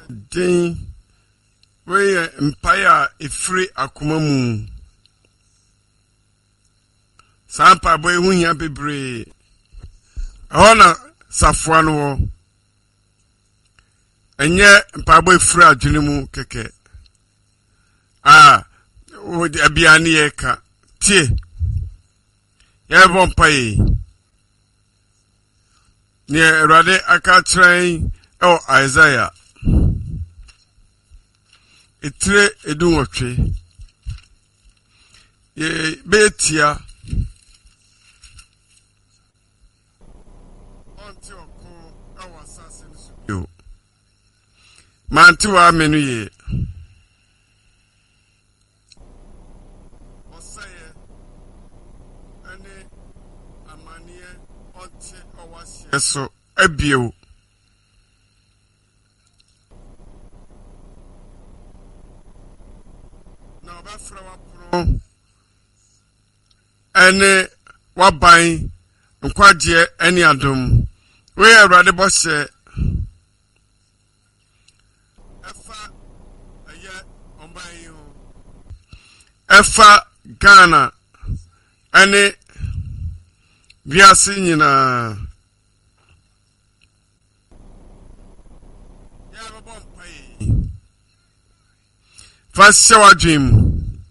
den we empire efri akoma mu sampa boy hunya bebre ona safua no enye mpabo efri adwene mu keke o de abiane ye ka tie ye bompai ni erade aka train o Isaiah etre edunwotwe ye betia onti oko awasase nso manti wa menu ye osaye ane amanie onti awase so abio na obafra wapro ene waban nkwaje eni adom we awrade bose efa aye omban yo efa Ghana ene biase nyina ya babon pai fashe wadwim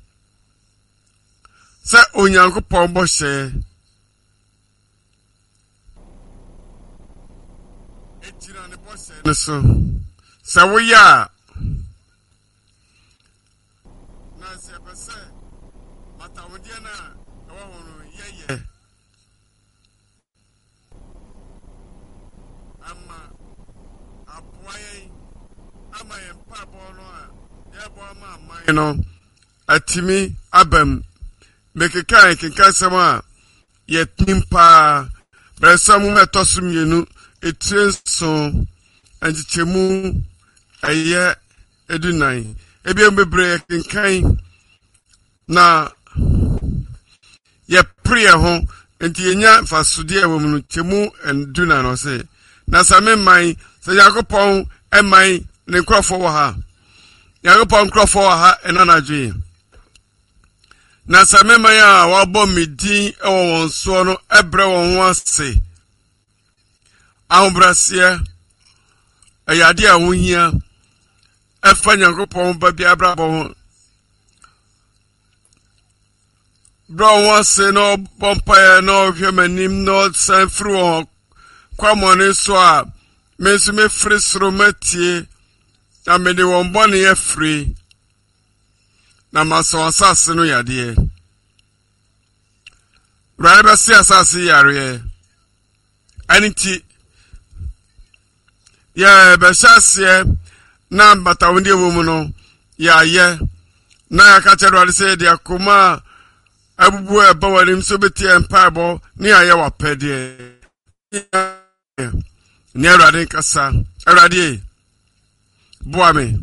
sa onyankopon bose etira ne bose no so sa wo ya na se bese matawodie na ewa hono yeye ama apoye ama yempa bono a yebo ama aman no atimi abam mekekai kinkasema yetimpa bresamu metosum yenu etrenso antichemu aye edunan ebi embebre kinkai na ye prayer ho enti yenya fasudie womnu chemu endunan no se na same man se yakopon eman ne nkrofo wo ha yakopon nkrofo wo ha enanadwe na samema ya wabo midin ewo wonso no ebre won wase ahombrasie ayade ahohia efa nyankopon ba bia brabo bro wase no bompa no hwemanim no sanfru kwamone so a mensume frisro matie na mede won bone ye free na maso asase no yade raba si asase yare aniti ya beshase na batawndi womu no ya ye na yakachero ali se de akoma abubu eba walim so beti empabo ni aye wapede ni erade kasa erade boame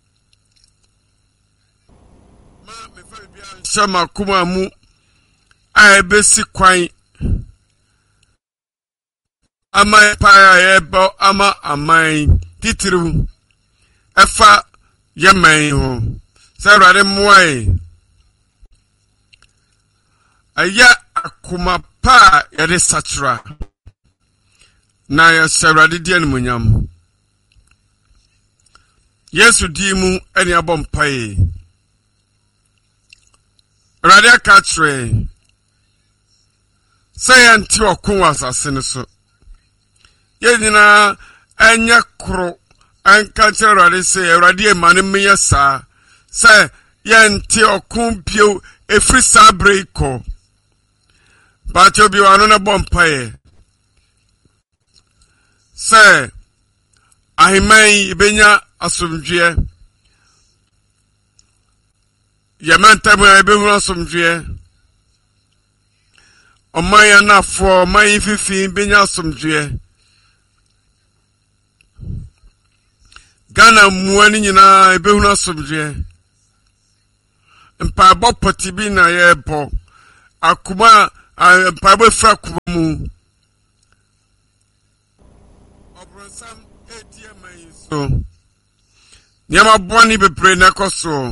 Shama kuma mu aebesi kwan ama pa ebo ama amai titru efa yemen ho sarare muai aya akuma pa yade satra na ya sarade die nmunyam Yesu di mu eni abompai Radia Katre Sayanti okun asase so Yedina anya kro anka chere rade se Radia mane meya sa Say yanti okun pio efri sabre ko Bacho bi wano na bompaye Say ahimai ibenya asumdwe Yamanta mo ebe hura somdwe omaya na fo mai fifi benya somdwe Ghana muani nyina ebe hura somdwe mpa bopoti bi na yebo akuma mpa bo fra kumu obrosam edia mai so Niama boni bebre na koso.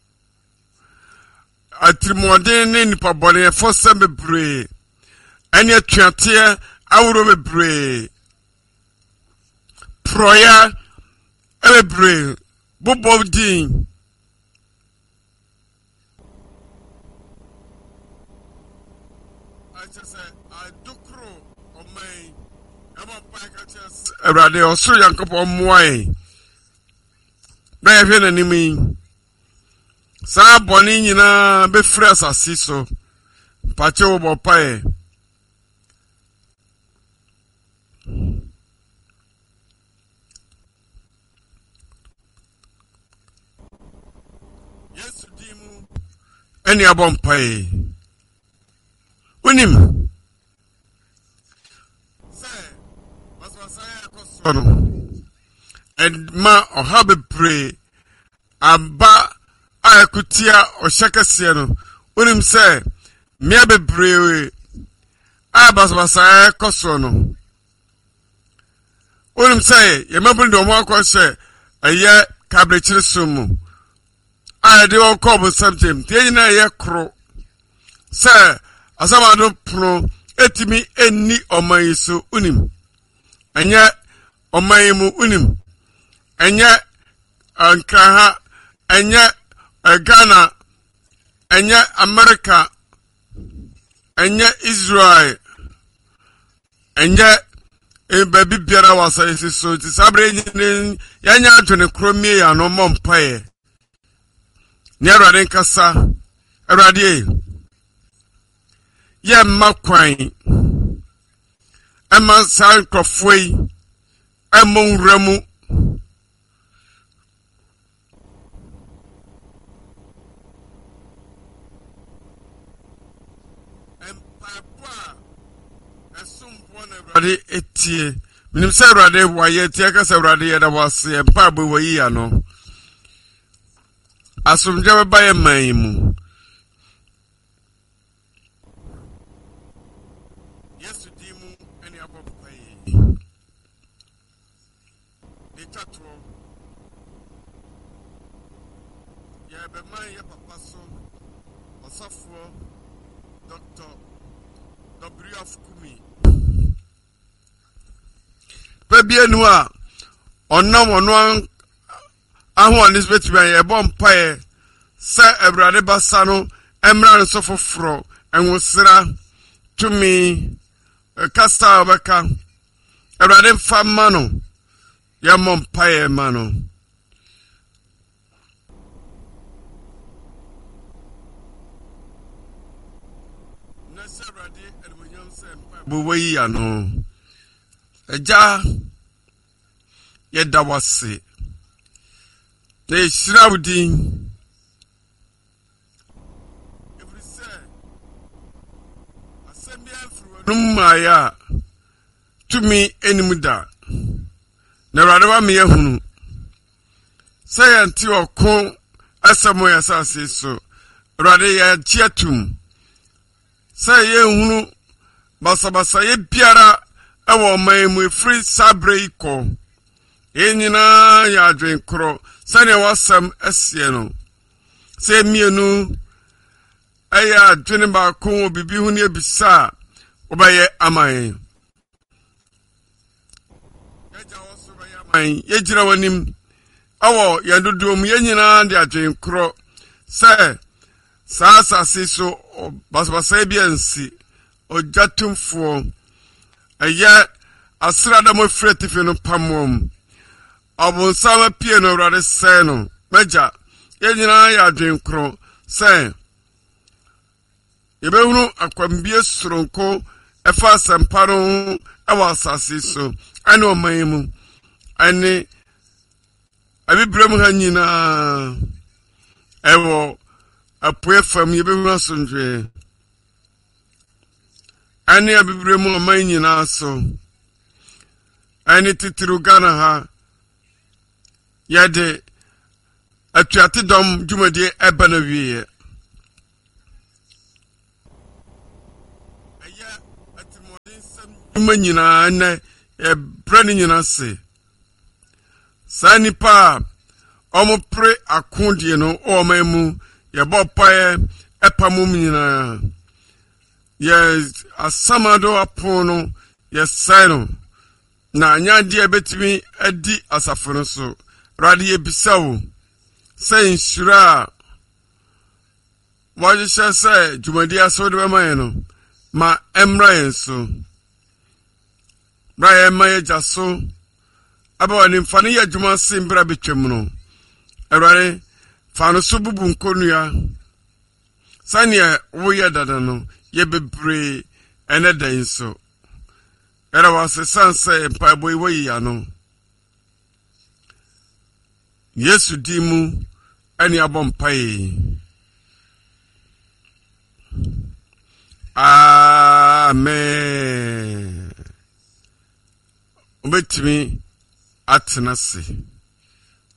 Atrimodin ni nipa boni e fosa bebre. Eni atuatea awuro bebre. Proya bebre. Bobo din. Erade oso Yankopon moae na yehwe nanimi sa boni nyina be frɛ asase so pache wo bopae Yesu dimu eni abonpae unim and ma or have a pray aba akutia or shakasiano unim say me be pray abasbasa kosono unim say ye mabul do mo ko say aye kabrechire sumu I de on call something dey na ye kro say asama do pro etimi enni oman so unim anya omayimu unim anya ankaha anya Ghana anya America anya Israel anya baby biara wasa so ti sabre nyin yanya adwene kromie ya no mompae ni Awurade nkasa Awurade ye makwan Emma san krofoi among remu empapa esum bona Awurade etie minim se Awurade waye tie ka se Awurade ye da wase empa bo wayi ya no asumje be baye man mu Yesu dimu eni abopai ya be man ya papa so osafo Dr. W of Kumi pebienu a onam ono aho anisbet ben ye bompae se Awurade basa no emra nso foforo enwosira tumi kasta obeka Awurade mfa no ya mompae mano na se Awurade edwonyam se mpa bo wayi ya no eja ye dawase de shiraudi every say assembly numaya to me animuda na Awurade me yehunu say anti okon asamo ya sase so Awurade ya chiatum say yehunu basabasa ye biara ewo maemu free sabre iko enyina ya adwen kro sane wasam asie no say mienu aya adwen ba ko bibi hu ne ebisa obaye amaye ye jira wanim awo ya dodom ye nyina de adwen kro say sasa so basbasa biansi ojatumfo aya asrada mo fretife no pamom abonsama pie no Awurade sɛ no meja ye nyina ya adwen kro say yebehunu akwambie soronko efa samparo ewa asase so ane omanmu ane abibrem ha nyina ewo apoe fam yebehunu asondwe ane abibrem oman nyina so ane titiru Ghana ha yade atuate dom dwumade eba na wiye aya atimodin sam nyina na brani nyina se sani pa omo pre akondie no o mamu ye bopae epamum nyina ye asamado apono ye saino na anyade betimi adi asafo no so rade ye bisawo say nsura wajisha say jumadi aso de bema no ma emra yenso bra ye ma ye jaso aba ni mfani ye juma simbra betwem no erare fano so bubu nkonua sane wo ye dada no ye bebre ene dan so era was sanse pa boy we ya no Yesu dimu ani abompai amen obetimi atenase